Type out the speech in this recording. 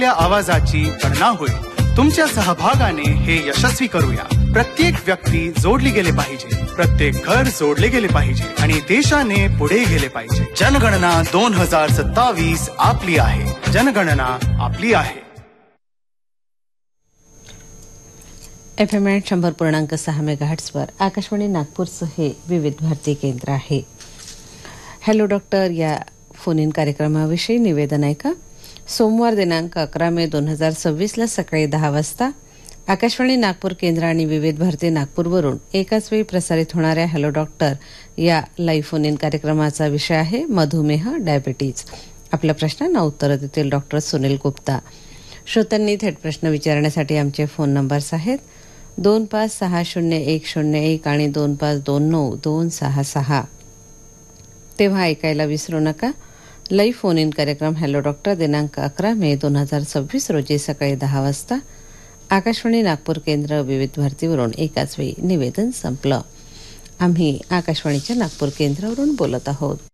आपल्या आवाजाची गणना होईल. तुमच्या सहभागाने हे यशस्वी करूया. प्रत्येक व्यक्ती जोडली गेले पाहिजे, प्रत्येक घर जोडले गेले पाहिजे आणि देशाने पुढे गेले पाहिजे. जनगणना 2027 आपली आहे. जनगणना आपली आहे. FM 100.6 मेगाहर्ट्झवर आकाशवाणी नागपूरचं हे विविध भारती केंद्र आहे. हॅलो डॉक्टर या फोन इन कार्यक्रमाविषयी निवेदन आहे का? सोमवार दिनांक 11 मे 2026 सकाळी 10 वाजता आकाशवाणी नागपूर केंद्र आणि विविध भारती नागपूरवरून एकाच वेळी प्रसारित होणाऱ्या हॅलो डॉक्टर या लाईव्ह फोन इन कार्यक्रमाचा विषय आहे मधुमेह, डायबिटीज. आपल्या प्रश्नांना उत्तरं देतील डॉक्टर सुनील गुप्ता. श्रोत्यांनी थेट प्रश्न विचारण्यासाठी आमचे फोन नंबर्स आहेत 25600101 आणि 25292266. तेव्हा ऐकायला विसरू नका. लाईव्ह फोन इन कार्यक्रम हॅलो डॉक्टर दिनांक 11 मे 2026 रोजी सकाळी 10 वाजता आकाशवाणी नागपूर केंद्र विविध भारतीवरून एकाच वेळी. निवेदन संपलं. आम्ही आकाशवाणीच्या नागपूर केंद्रावरून बोलत आहोत.